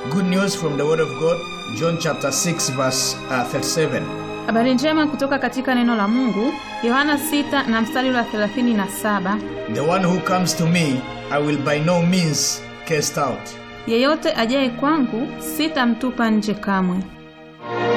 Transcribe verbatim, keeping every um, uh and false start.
Good news from the word of God, John chapter six verse uh, thirty-seven. Habari njema kutoka katika neno la Mungu, Yohana sita na mstari wa thelathini na saba. The one who comes to me, I will by no means cast out. Yeyote ajaye kwangu sitamtupa nje kamwe.